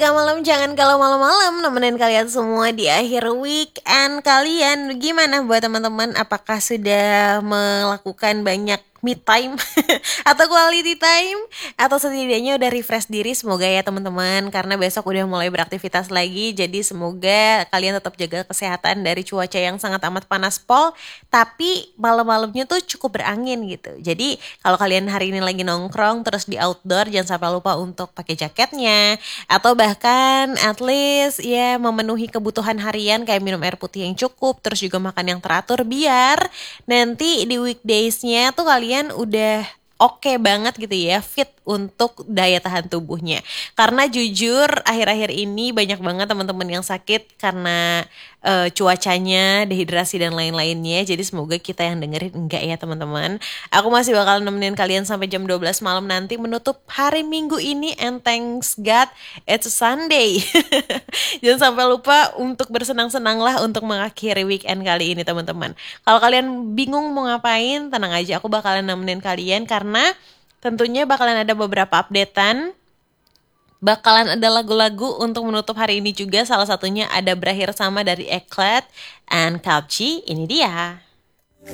Gak malam jangan kalau malam-malam nemenin kalian semua di akhir weekend kalian. Gimana buat teman-teman? Apakah sudah melakukan banyak me time atau quality time atau setidaknya udah refresh diri? Semoga ya teman-teman, karena besok udah mulai beraktivitas lagi. Jadi semoga kalian tetap jaga kesehatan dari cuaca yang sangat amat panas pol, tapi malam-malamnya tuh cukup berangin gitu. Jadi kalau kalian hari ini lagi nongkrong terus di outdoor, jangan sampai lupa untuk pakai jaketnya, atau bahkan at least ya memenuhi kebutuhan harian kayak minum air putih yang cukup, terus juga makan yang teratur biar nanti di weekdaysnya tuh kalian udah oke banget gitu ya, fit untuk daya tahan tubuhnya. Karena jujur akhir-akhir ini banyak banget teman-teman yang sakit karena cuacanya, dehidrasi dan lain-lainnya. Jadi semoga kita yang dengerin enggak ya teman-teman. Aku masih bakal nemenin kalian sampai jam 12 malam nanti menutup hari Minggu ini, and thanks God it's a Sunday. Jangan sampai lupa untuk bersenang-senanglah untuk mengakhiri weekend kali ini teman-teman. Kalau kalian bingung mau ngapain, tenang aja, aku bakalan nemenin kalian karena tentunya bakalan ada beberapa updatean. Bakalan ada lagu-lagu untuk menutup hari ini juga. Salah satunya ada Berakhir Sama dari Eklat and Kapchi. Ini dia.